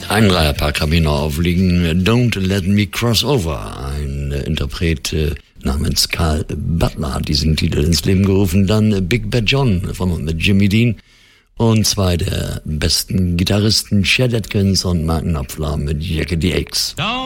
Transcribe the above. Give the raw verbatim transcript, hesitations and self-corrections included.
Ein Dreierpack habe ich noch aufliegen. Don't Let Me Cross Over. Ein äh, Interpret äh, namens Carl Butler hat diesen Titel ins Leben gerufen. Dann äh, Big Bad John von und mit Jimmy Dean. Und zwei der besten Gitarristen, Chet Atkins und Mark Knopfler mit Jackie the Axe.